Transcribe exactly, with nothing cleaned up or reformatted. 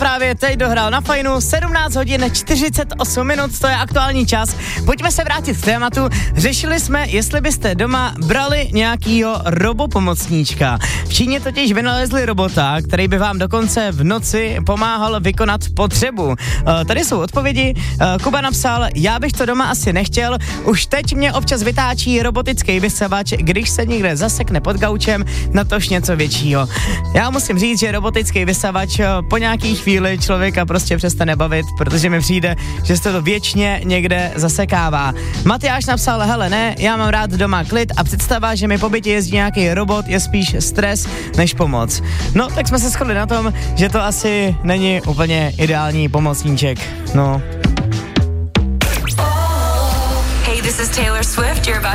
právě teď dohrál na Fajnu, sedmnáct hodin čtyřicet osm minut, to je aktuální čas. Pojďme se vrátit k tématu. Řešili jsme, jestli byste doma brali nějakýho robopomocníčka. V Číně totiž vynalezli robota, který by vám dokonce v noci pomáhal vykonat potřebu. Tady jsou odpovědi. Kuba napsal, já bych to doma asi nechtěl, už teď mě občas vytáčí robotický vysavač, když se někde zasekne pod gaučem, natož něco většího. Já musím říct, že robotický vysavač po nějaký chvíli člověka prostě přestane bavit, protože mi přijde, že se to věčně někde zasekává. Matyáš napsal, hele ne, já mám rád doma klid a představa, že mi po bytě jezdí nějaký robot, je spíš stres než pomoc. No, tak jsme se shodli na tom, že to asi není úplně ideální pomocníček. No. Hey, this is Taylor Swift. You're about